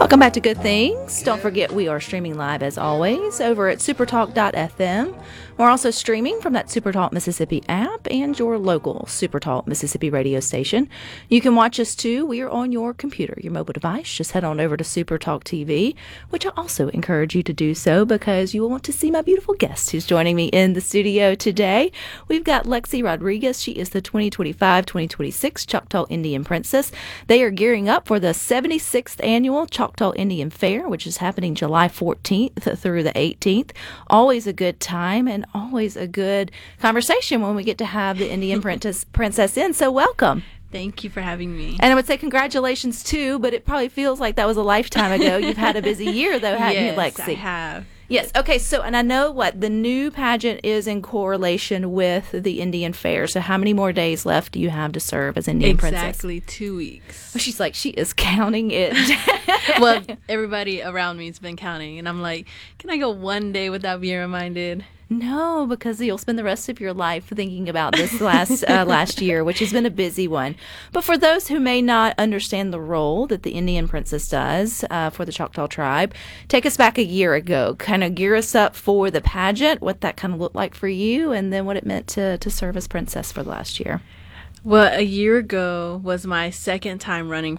Welcome back to Good Things. Don't forget we are streaming live as always over at supertalk.fm. We're also streaming from that Supertalk Mississippi app and your local Supertalk Mississippi radio station. You can watch us too. We are on your computer, your mobile device. Just head on over to Supertalk TV, which I also encourage you to do so because you will want to see my beautiful guest who's joining me in the studio today. We've got Lexi Rodriguez. She is the 2025-2026 Choctaw Indian Princess. They are gearing up for the 76th annual Choctaw Indian Fair, which is happening July 14th through the 18th. Always a good time and always a good conversation when we get to have the Indian princess in. So welcome. Thank you for having me. And I would say congratulations too, but it probably feels like that was a lifetime ago. You've had a busy year though, haven't you, Lexi? Yes, I have. Yes. Okay. So, and I know what the new pageant is in correlation with the Indian Fair. So how many more days left do you have to serve as Indian Princess? Exactly 2 weeks. Well, she's like, she is counting it. Well, everybody around me has been counting. And I'm like, can I go one day without being reminded? No, because you'll spend the rest of your life thinking about this last year, which has been a busy one. But for those who may not understand the role that the Indian Princess does for the Choctaw tribe, take us back a year ago. Kind of gear us up for the pageant, what that kind of looked like for you, and then what it meant to serve as princess for the last year. Well, a year ago was my second time running